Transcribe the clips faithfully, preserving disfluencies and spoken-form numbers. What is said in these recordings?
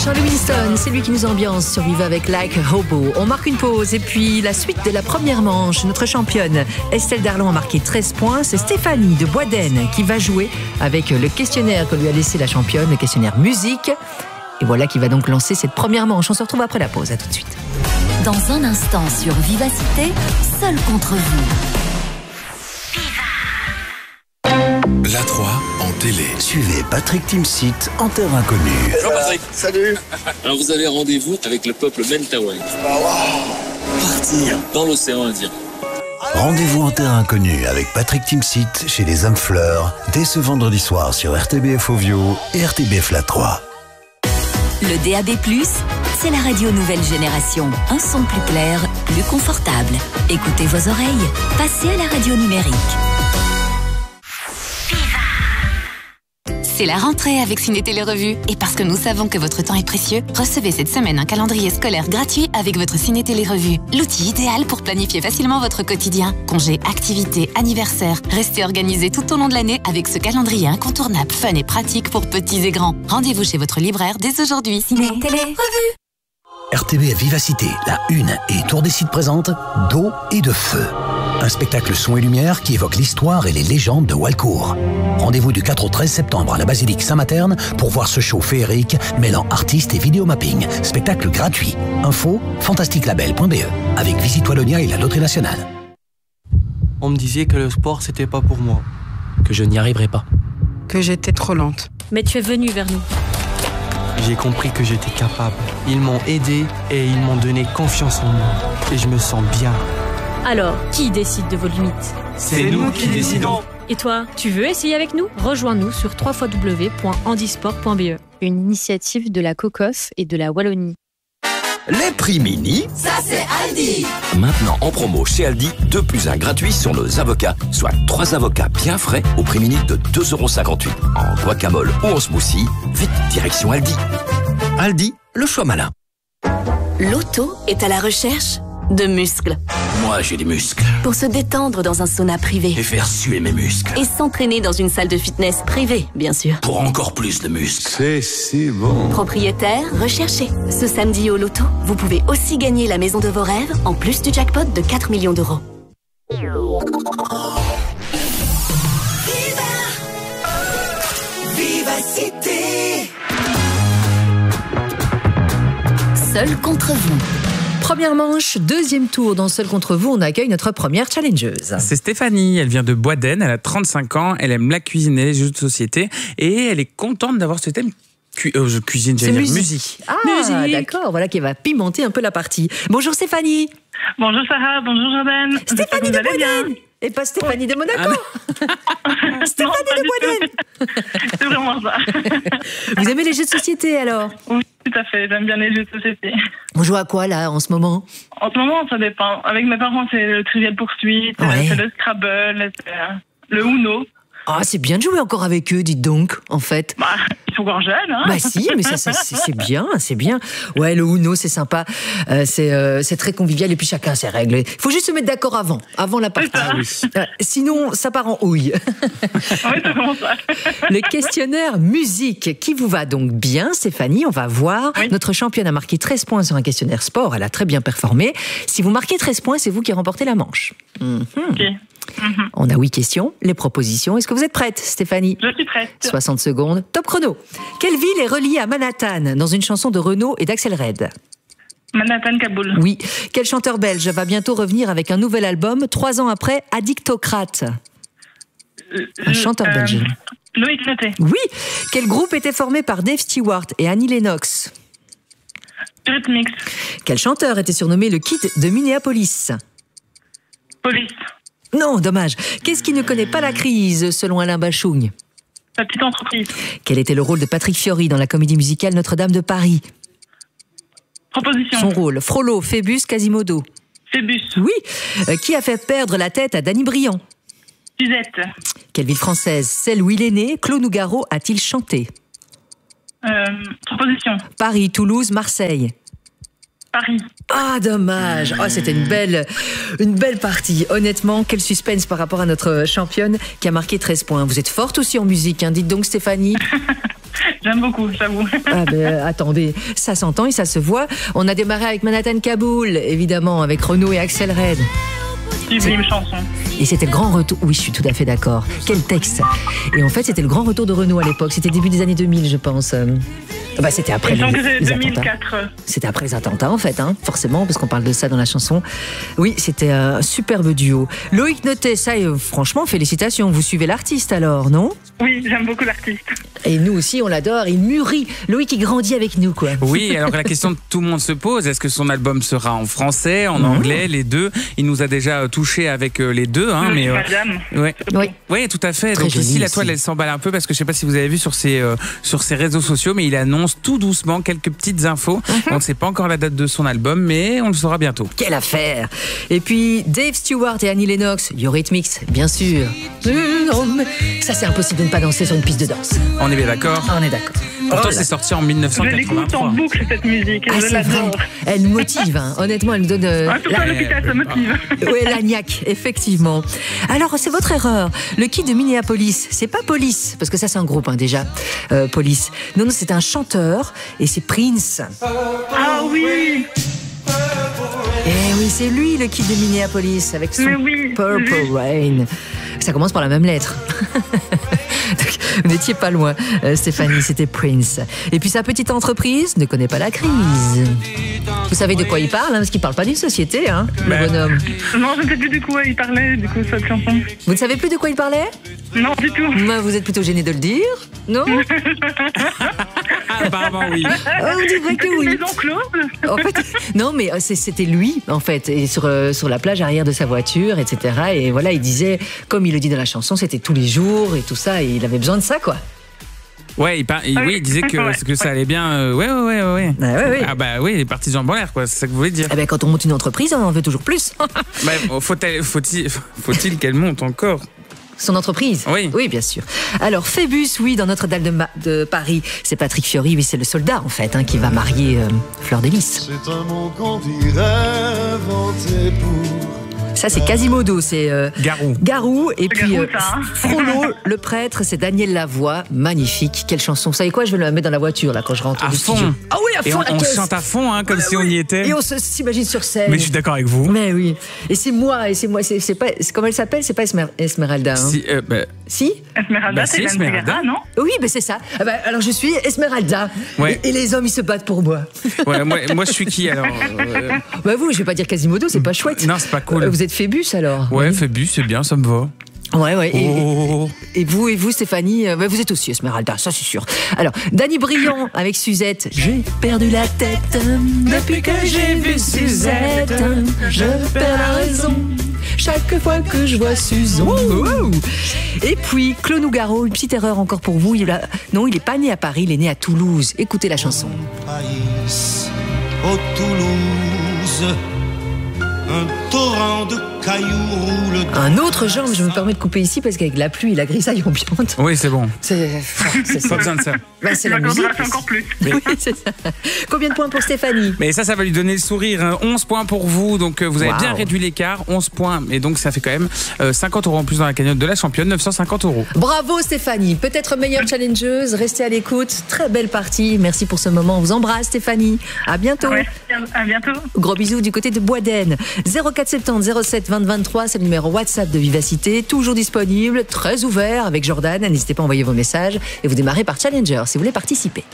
Charlie Winston, c'est lui qui nous ambiance sur Viva avec Like a Hobo. On marque une pause et puis la suite de la première manche. Notre championne Estelle Darlon a marqué treize points. C'est Stéphanie de Boisdaine qui va jouer avec le questionnaire que lui a laissé la championne, le questionnaire musique. Et voilà qui va donc lancer cette première manche. On se retrouve après la pause. À tout de suite. Dans un instant sur Vivacité, seul contre vous. La trois en télé. Suivez Patrick Timsit en terre inconnue. Bonjour Patrick. Salut. Alors vous avez rendez-vous avec le peuple Mentawai. Ah, wow. Partir dans l'océan Indien. Rendez-vous en terre inconnue avec Patrick Timsit chez les âmes fleurs dès ce vendredi soir sur R T B F Ovio et R T B F La trois. Le D A B plus, c'est la radio nouvelle génération. Un son plus clair, plus confortable. Écoutez vos oreilles. Passez à la radio numérique. C'est la rentrée avec Ciné Télé Revue. Et parce que nous savons que votre temps est précieux, recevez cette semaine un calendrier scolaire gratuit avec votre Ciné Télé Revue. L'outil idéal pour planifier facilement votre quotidien. Congés, activités, anniversaires. Restez organisé tout au long de l'année avec ce calendrier incontournable, fun et pratique pour petits et grands. Rendez-vous chez votre libraire dès aujourd'hui. Ciné Télé Revue. R T B F Vivacité, la une et Tour des Sites présente D'eau et de feu. Un spectacle son et lumière qui évoque l'histoire et les légendes de Walcourt. Rendez-vous du quatre au treize septembre à la basilique Saint-Materne pour voir ce show féerique mêlant artistes et vidéomapping. Spectacle gratuit. Info fantastique label point b e avec Visite Wallonia et la Loterie Nationale. On me disait que le sport c'était pas pour moi, que je n'y arriverais pas, que j'étais trop lente. Mais tu es venu vers nous. J'ai compris que j'étais capable. Ils m'ont aidé et ils m'ont donné confiance en moi. Et je me sens bien. Alors, qui décide de vos limites? C'est nous qui décidons. Et toi, tu veux essayer avec nous? Rejoins-nous sur w w w point handisport point b e. Une initiative de la COCOF et de la Wallonie. Les prix mini, ça c'est Aldi. Maintenant en promo chez Aldi, deux plus un gratuit sur nos avocats, soit trois avocats bien frais au prix mini de deux euros cinquante-huit. En guacamole ou en smoothie, vite direction Aldi. Aldi, le choix malin. L'auto est à la recherche de muscles. Moi j'ai des muscles. Pour se détendre dans un sauna privé. Et faire suer mes muscles. Et s'entraîner dans une salle de fitness privée, bien sûr. Pour encore plus de muscles. C'est si bon. Propriétaire, recherché. Ce samedi au loto, vous pouvez aussi gagner la maison de vos rêves, en plus du jackpot de quatre millions d'euros. Viva Vivacité. Seul contre vous. Première manche, deuxième tour dans Seul contre vous, on accueille notre première challengeuse. C'est Stéphanie, elle vient de Boisdaine, elle a trente-cinq ans, elle aime la cuisine et les jeux de société et elle est contente d'avoir ce thème cu- euh, cuisine, j'allais dire musique. musique. Ah musique. D'accord, voilà qui va pimenter un peu la partie. Bonjour Stéphanie. Bonjour Sarah, bonjour Jordan. Stéphanie de Boisdaine. Et pas Stéphanie de Monaco. Ah Stéphanie non, de Boisdaine. C'est vraiment ça. Vous aimez les jeux de société alors? Oui, tout à fait, j'aime bien les jeux de société. On joue à quoi là en ce moment? En ce moment, ça dépend. Avec mes parents, c'est le Trivial Poursuite, ouais. C'est le Scrabble, c'est le Uno. Ah, c'est bien de jouer encore avec eux, dites donc, en fait. Bah, ils sont encore jeunes, hein. Bah si, mais ça, ça c'est, c'est bien, c'est bien. Ouais, le Uno, c'est sympa, euh, c'est, euh, c'est très convivial et puis chacun a ses règles. Il faut juste se mettre d'accord avant, avant la partie. Ah, oui. euh, sinon, ça part en houille. Oui, c'est vraiment ça. Le questionnaire musique qui vous va donc bien, Stéphanie, on va voir. Oui. Notre championne a marqué treize points sur un questionnaire sport, elle a très bien performé. Si vous marquez treize points, c'est vous qui remportez la manche. Mm-hmm. Ok. Mm-hmm. On a huit questions, les propositions. Est-ce que vous êtes prête, Stéphanie? Je suis prête. soixante secondes. Top chrono. Quelle ville est reliée à Manhattan dans une chanson de Renaud et d'Axel Red? Manhattan, Kaboul. Oui. Quel chanteur belge va bientôt revenir avec un nouvel album, trois ans après Addictocrate? Euh, un chanteur euh, belge. Loïc Noté. Oui. Quel groupe était formé par Dave Stewart et Annie Lennox? Eurythmics. Quel chanteur était surnommé le Kid de Minneapolis? Police. Non, dommage. Qu'est-ce qui ne connaît pas la crise, selon Alain Bachung? La petite entreprise. Quel était le rôle de Patrick Fiori dans la comédie musicale Notre-Dame de Paris? Proposition. Son rôle, Frollo, Phébus, Quasimodo. Phébus. Oui. Euh, qui a fait perdre la tête à Danny Briand? Suzette. Quelle ville française, celle où il est né, Claude Nougaro a-t-il chanté? euh, Proposition. Paris, Toulouse, Marseille. Paris. Ah, dommage. Oh, c'était une belle, une belle partie. Honnêtement, quel suspense par rapport à notre championne qui a marqué treize points. Vous êtes forte aussi en musique, hein. Dites donc, Stéphanie. J'aime beaucoup, j'avoue. Ah ben, attendez, ça s'entend et ça se voit. On a démarré avec Manhattan Kaboul, évidemment, avec Renaud et Axel Red. Sublime chanson. Et c'était le grand retour. Oui, je suis tout à fait d'accord. Quel texte. Et en fait, c'était le grand retour de Renaud à l'époque. C'était début des années deux mille, je pense. Bah, c'était après les, les deux mille quatre. attentats. C'était après les attentats, en fait, hein, forcément, parce qu'on parle de ça dans la chanson. Oui, c'était un superbe duo. Loïc Notet, ça, euh, franchement, félicitations. Vous suivez l'artiste alors, non? Oui, j'aime beaucoup l'artiste. Et nous aussi, on l'adore. Il mûrit. Loïc, il grandit avec nous, quoi. Oui, alors la question que tout le monde se pose, est-ce que son album sera en français, en mmh. anglais, les deux? Il nous a déjà touché avec les deux, hein, oui, mais euh, ouais. oui, oui, tout à fait. Très Donc ici, la toile, aussi. elle s'emballe un peu parce que je sais pas si vous avez vu sur ses euh, sur ses réseaux sociaux, mais il annonce tout doucement quelques petites infos. Mmh. On ne sait pas encore la date de son album, mais on le saura bientôt. Quelle affaire! Et puis Dave Stewart et Annie Lennox, Eurythmics, bien sûr. Ça, c'est impossible de ne pas danser sur une piste de danse. On est bien d'accord. On est d'accord. Pourtant, oh c'est sorti en dix-neuf cent quatre-vingt-trois. Je l'écoute en boucle, cette musique. Ah, je c'est vrai. Elle me motive, hein. Honnêtement, elle me donne. Euh, ah, tout la... l'hôpital, ça motive. Oui, l'agnac, effectivement. Alors, c'est votre erreur. Le kid de Minneapolis, c'est pas Police, parce que ça, c'est un groupe, hein, déjà. Euh, Police. Non, non, c'est un chanteur, et c'est Prince. Ah oui! Eh oui, c'est lui, le kid de Minneapolis, avec son oui, Purple lui. Rain. Ça commence par la même lettre. Donc, vous n'étiez pas loin, euh, Stéphanie, c'était Prince. Et puis sa petite entreprise ne connaît pas la crise. Vous savez de quoi il parle, hein, parce qu'il ne parle pas d'une société, hein, le bonhomme. Non, je ne sais plus de quoi il parlait, du coup, cette chanson. Vous ne savez plus de quoi il parlait? Non, du tout. Moi, vous êtes plutôt gêné de le dire, non? Apparemment, oui. Oh, on dirait que oui. Maison close. En fait, non, mais c'était lui, en fait, et sur, euh, sur la plage arrière de sa voiture, et cetera. Et voilà, il disait, comme il le dit dans la chanson, c'était tous les jours et tout ça, et il avait besoin de ça, quoi. Ouais, il, par... il, oui, il disait que, ouais. que ça allait bien. Euh, ouais, ouais, ouais, ouais. Ah, ouais, ouais. Ah bah oui, les partisans en l'air, quoi. C'est ça que vous voulez dire. Eh ben, quand on monte une entreprise, on en veut toujours plus. bah, faut-il, faut-il, faut-il qu'elle monte encore? Son entreprise? Oui. Oui, bien sûr. Alors, Phébus, oui, dans Notre-Dame de, Ma- de Paris, c'est Patrick Fiori, oui, c'est le soldat, en fait, hein, qui va marier euh, Fleur de Lys. C'est un mot qu'on dirait inventé pour... Ça, c'est Quasimodo, c'est euh, Garou. Garou. Et puis Garou, euh, ça, hein. Frollo, le prêtre, c'est Daniel Lavoie. Magnifique. Quelle chanson. Vous savez quoi? Je vais la mettre dans la voiture, là, quand je rentre à du fond. studio. Ah oui, à et fond, on, la on caisse. chante à fond, hein, comme Ah, si oui. on y était. Et on se, s'imagine sur scène. Mais je suis d'accord avec vous. Mais oui. Et c'est moi, et c'est moi. C'est, c'est pas, c'est, comment elle s'appelle? C'est pas Esmer, Esmeralda. Hein. Si, euh, bah, si Esmeralda, bah, c'est si, Esmeralda, non? Oui, ben c'est ça. Ah bah, alors je suis Esmeralda. Ouais. Et, et les hommes, ils se battent pour moi. Ouais, moi, moi, je suis qui alors euh... Bah vous, je vais pas dire Quasimodo, c'est pas chouette. Non, c'est pas cool. Euh, vous êtes Phébus alors? Ouais, oui. Phébus, c'est bien, ça me va. Ouais, ouais. Et, oh. et, et vous, et vous, Stéphanie, euh, vous êtes aussi Esmeralda, ça c'est sûr. Alors, Danny Briand avec Suzette. J'ai perdu la tête depuis que j'ai vu Suzette. Je perds la raison chaque fois que je vois Suzon. Wow. Et puis, Claude Nougaro, une petite erreur encore pour vous. Il a... Non, il n'est pas né à Paris, il est né à Toulouse. Écoutez la chanson. Païs, au Toulouse, un torrent de cailloux roule. Un autre genre, mais je me permets de couper ici parce qu'avec la pluie et la grisaille ambiante. Oui, c'est bon. C'est, c'est pas besoin de ça. Bah, c'est la musique. Encore plus. Mais... Oui, c'est ça. Combien de points pour Stéphanie? Mais ça, ça va lui donner le sourire. Hein. onze points pour vous, donc euh, vous avez wow. bien réduit l'écart. onze points, et donc ça fait quand même euh, cinquante euros en plus dans la cagnotte de la championne, neuf cent cinquante euros. Bravo Stéphanie, peut-être meilleure challengeuse. Restez à l'écoute. Très belle partie. Merci pour ce moment. On vous embrasse Stéphanie. À bientôt. Ouais, à bientôt. Gros bisous du côté de Boisden. zéro quatre soixante-dix zéro sept vingt vingt-trois, c'est le numéro WhatsApp de Vivacité, toujours disponible, très ouvert avec Jordan. N'hésitez pas à envoyer vos messages et vous démarrez par Challenger si vous voulez participer.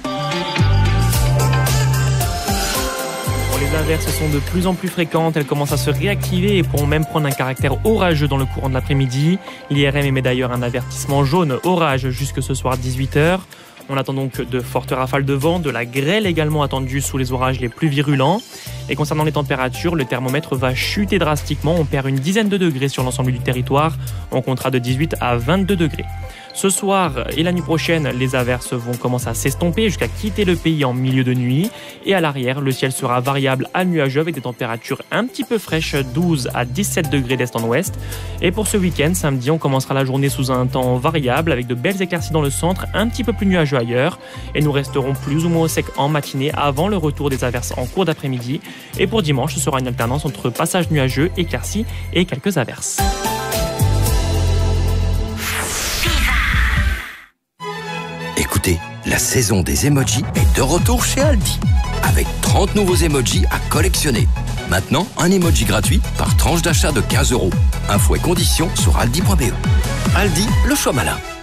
Les averses sont de plus en plus fréquentes, elles commencent à se réactiver et pourront même prendre un caractère orageux dans le courant de l'après-midi. L'I R M émet d'ailleurs un avertissement jaune orage jusque ce soir dix-huit heures. On attend donc de fortes rafales de vent, de la grêle également attendue sous les orages les plus virulents. Et concernant les températures, le thermomètre va chuter drastiquement. On perd une dizaine de degrés sur l'ensemble du territoire. On comptera de dix-huit à vingt-deux degrés. Ce soir et la nuit prochaine, les averses vont commencer à s'estomper jusqu'à quitter le pays en milieu de nuit. Et à l'arrière, le ciel sera variable à nuageux avec des températures un petit peu fraîches, douze à dix-sept degrés d'est en ouest. Et pour ce week-end, samedi, on commencera la journée sous un temps variable avec de belles éclaircies dans le centre, un petit peu plus nuageux ailleurs. Et nous resterons plus ou moins au sec en matinée avant le retour des averses en cours d'après-midi. Et pour dimanche, ce sera une alternance entre passages nuageux, éclaircies et quelques averses. Écoutez, La saison des emojis est de retour chez Aldi. Avec trente nouveaux emojis à collectionner. Maintenant, un emoji gratuit par tranche d'achat de quinze euros. Infos et conditions sur aldi point b e. Aldi, le choix malin.